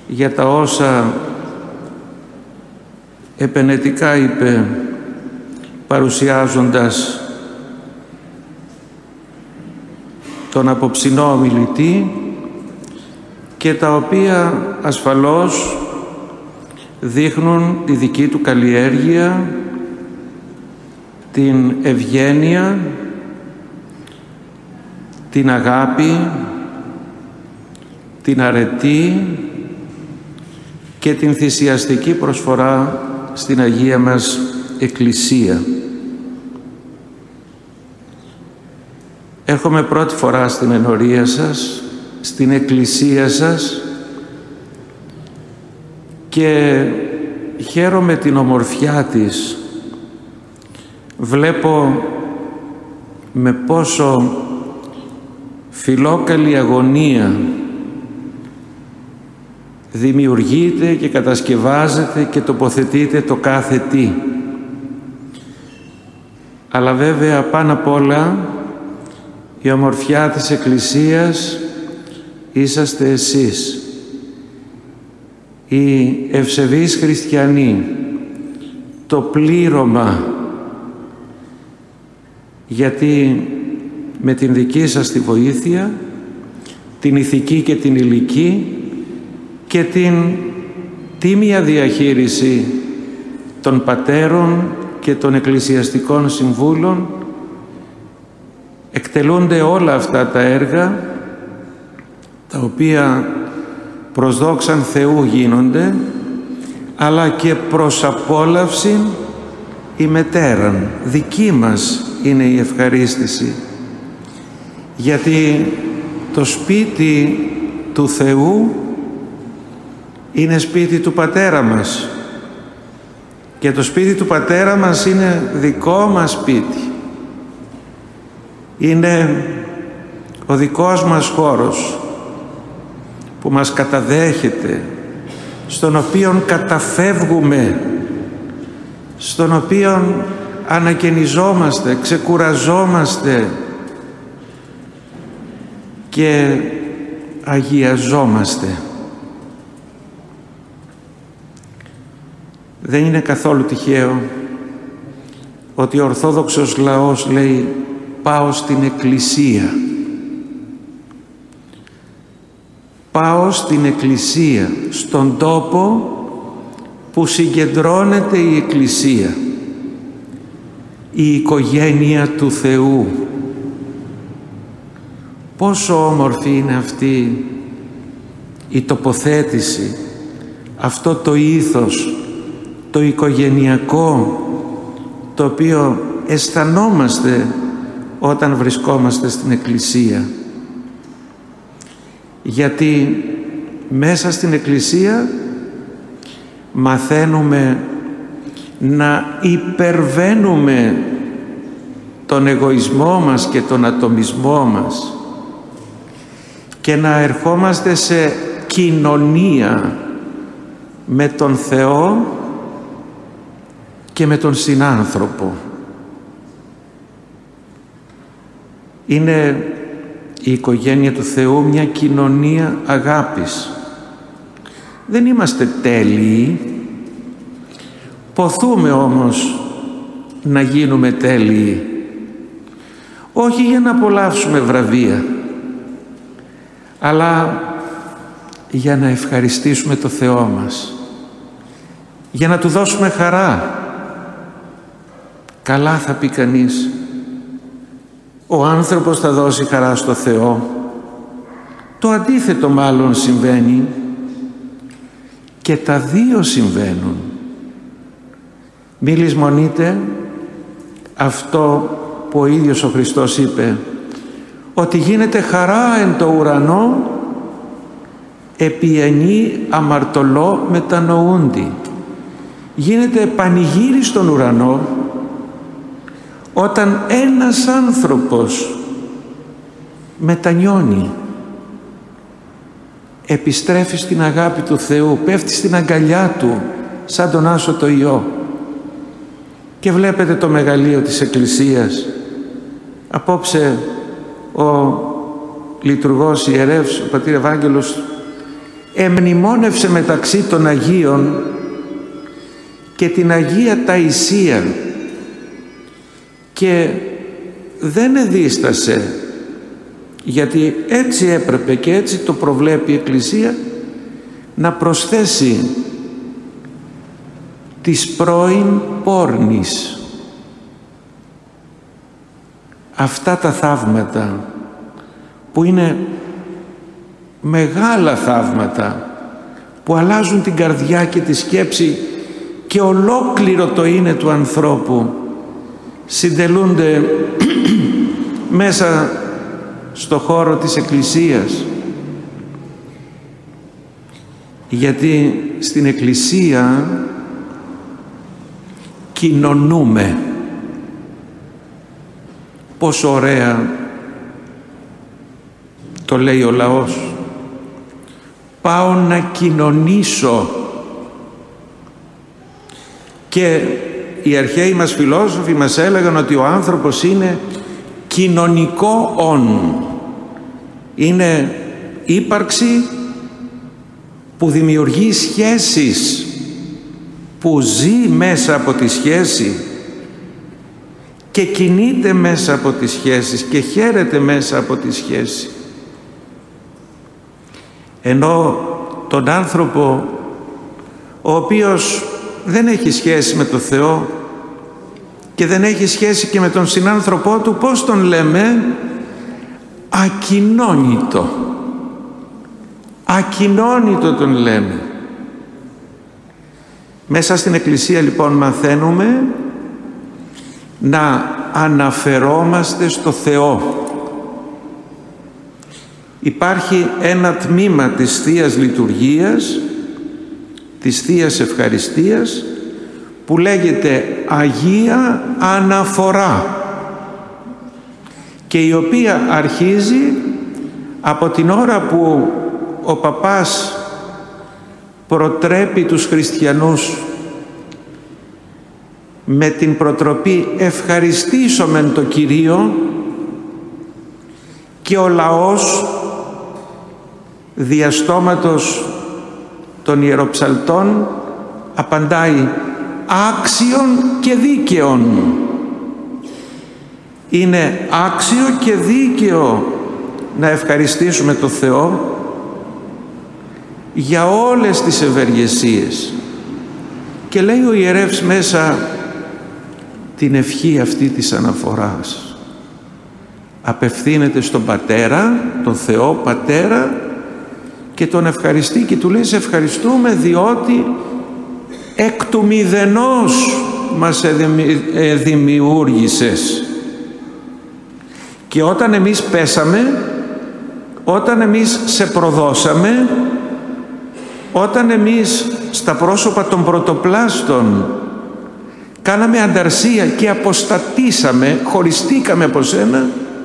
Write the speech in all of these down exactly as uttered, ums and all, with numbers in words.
για τα όσα επενετικά είπε παρουσιάζοντας τον απόψινό ομιλητή και τα οποία ασφαλώς δείχνουν τη δική του καλλιέργεια, την ευγένεια, την αγάπη, την αρετή και την θυσιαστική προσφορά στην Αγία μας Εκκλησία. Έρχομαι πρώτη φορά στην ενορία σας, στην Εκκλησία σας, και χαίρομαι την ομορφιά της. Βλέπω με πόσο φιλόκαλη αγωνία δημιουργείται και κατασκευάζεται και τοποθετείται το κάθε τι. Αλλά βέβαια πάνω απ' όλα η ομορφιά της Εκκλησίας είσαστε εσείς, οι ευσεβείς χριστιανοί, το πλήρωμα, γιατί με την δική σας τη βοήθεια, την ηθική και την υλική και την τίμια διαχείριση των πατέρων και των εκκλησιαστικών συμβούλων, εκτελούνται όλα αυτά τα έργα, τα οποία προς δόξαν Θεού γίνονται, αλλά και προς απόλαυση ημετέραν. Δική μας είναι η ευχαρίστηση, γιατί το σπίτι του Θεού είναι σπίτι του Πατέρα μας και το σπίτι του Πατέρα μας είναι δικό μας σπίτι. Είναι ο δικός μας χώρος που μας καταδέχεται, στον οποίον καταφεύγουμε, στον οποίον ανακαινιζόμαστε, ξεκουραζόμαστε και αγιαζόμαστε. Δεν είναι καθόλου τυχαίο ότι ο Ορθόδοξος λαός λέει «πάω στην Εκκλησία». Πάω στην Εκκλησία, στον τόπο που συγκεντρώνεται η Εκκλησία, η οικογένεια του Θεού. Πόσο όμορφη είναι αυτή η τοποθέτηση, αυτό το ήθος, το οικογενειακό, το οποίο αισθανόμαστε όταν βρισκόμαστε στην Εκκλησία. Γιατί μέσα στην Εκκλησία μαθαίνουμε να υπερβαίνουμε τον εγωισμό μας και τον ατομισμό μας και να ερχόμαστε σε κοινωνία με τον Θεό και με τον συνάνθρωπο. Είναι η οικογένεια του Θεού μια κοινωνία αγάπης. Δεν είμαστε τέλειοι, ποθούμε όμως να γίνουμε τέλειοι, όχι για να απολαύσουμε βραβεία, αλλά για να ευχαριστήσουμε το Θεό μας, για να Του δώσουμε χαρά. Καλά θα πει κανείς, ο άνθρωπος θα δώσει χαρά στο Θεό. Το αντίθετο μάλλον συμβαίνει, και τα δύο συμβαίνουν. Μη λησμονείτε αυτό που ο ίδιος ο Χριστός είπε, ότι γίνεται χαρά εν το ουρανό επί ενή αμαρτωλό μετανοούντι. Γίνεται πανηγύρι στον ουρανό όταν ένας άνθρωπος μετανιώνει, επιστρέφει στην αγάπη του Θεού, πέφτει στην αγκαλιά Του σαν τον Άσο το Υιό. Και βλέπετε το μεγαλείο της Εκκλησίας. Απόψε ο λειτουργός ιερεύς, ο πατήρ Ευάγγελος, εμνημόνευσε μεταξύ των Αγίων και την Αγία Ταϊσία και δεν εδίστασε, γιατί έτσι έπρεπε και έτσι το προβλέπει η Εκκλησία, να προσθέσει της πρώην πόρνης. Αυτά τα θαύματα που είναι μεγάλα θαύματα, που αλλάζουν την καρδιά και τη σκέψη και ολόκληρο το είναι του ανθρώπου, συντελούνται μέσα στο χώρο της Εκκλησίας. Γιατί στην Εκκλησία κοινωνούμε. Πόσο ωραία το λέει ο λαός. Πάω να κοινωνήσω. Και οι αρχαίοι μας φιλόσοφοι μας έλεγαν ότι ο άνθρωπος είναι κοινωνικό όν. Είναι ύπαρξη που δημιουργεί σχέσεις, που ζει μέσα από τη σχέση και κινείται μέσα από τις σχέσεις και χαίρεται μέσα από τη σχέση. Ενώ τον άνθρωπο ο οποίος δεν έχει σχέση με το Θεό και δεν έχει σχέση και με τον συνάνθρωπό του, πώς τον λέμε? Ακοινώνητο. Ακοινώνητο τον λέμε. Μέσα στην Εκκλησία λοιπόν μαθαίνουμε να αναφερόμαστε στο Θεό. Υπάρχει ένα τμήμα της Θείας Λειτουργίας, της Θείας Ευχαριστίας, που λέγεται Αγία Αναφορά και η οποία αρχίζει από την ώρα που ο παπάς προτρέπει τους χριστιανούς με την προτροπή ευχαριστήσομεν το Κυρίο, και ο λαός διαστόματος των ιεροψαλτών απαντάει άξιον και δίκαιον. Είναι άξιο και δίκαιο να ευχαριστήσουμε το Θεό για όλες τις ευεργεσίες. Και λέει ο ιερεύς μέσα την ευχή αυτή της αναφοράς. Απευθύνεται στον Πατέρα, τον Θεό Πατέρα, και τον ευχαριστεί και του λέει σε ευχαριστούμε διότι εκ του μηδενός μας δημιούργησες. Και όταν εμείς πέσαμε, όταν εμείς σε προδώσαμε, όταν εμείς στα πρόσωπα των πρωτοπλάστων κάναμε ανταρσία και αποστατήσαμε, χωριστήκαμε από σένα,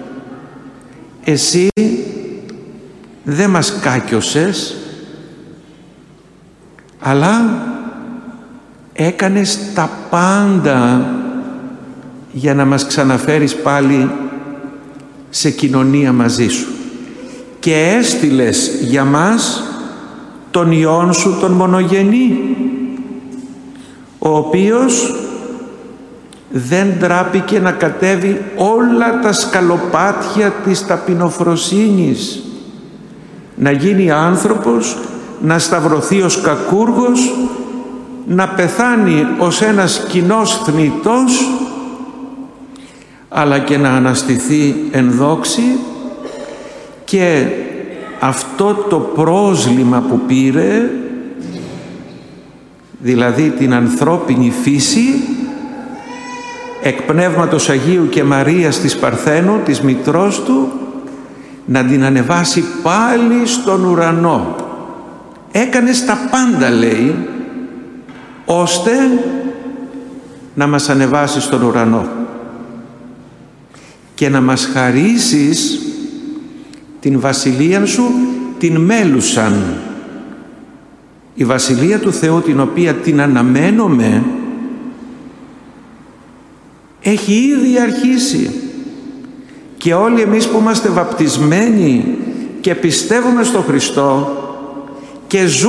εσύ δεν μας κάκιωσες, αλλά έκανες τα πάντα για να μας ξαναφέρεις πάλι σε κοινωνία μαζί σου και έστειλες για μας τον Υιόν σου τον μονογενή, ο οποίος δεν τράπηκε να κατέβει όλα τα σκαλοπάτια της ταπεινοφροσύνης, να γίνει άνθρωπος, να σταυρωθεί ως κακούργος, να πεθάνει ως ένας κοινός θνητός, αλλά και να αναστηθεί εν δόξη. Και αυτό το πρόσλημα που πήρε, δηλαδή την ανθρώπινη φύση, εκ Πνεύματος Αγίου και Μαρίας της Παρθένου, της μητρός του, να την ανεβάσει πάλι στον ουρανό. Έκανες τα πάντα, λέει, ώστε να μας ανεβάσει στον ουρανό και να μας χαρίσεις την βασιλεία σου, την μέλουσαν. Η βασιλεία του Θεού, την οποία την αναμένουμε, έχει ήδη αρχίσει. Και όλοι εμείς που είμαστε βαπτισμένοι και πιστεύουμε στο Χριστό και ζούμε